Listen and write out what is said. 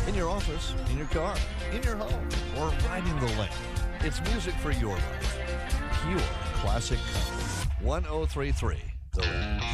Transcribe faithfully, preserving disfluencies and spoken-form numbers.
in your office, in your car, in your home, or riding the lane. It's music for your life. Pure classic country. one oh three point three The Land.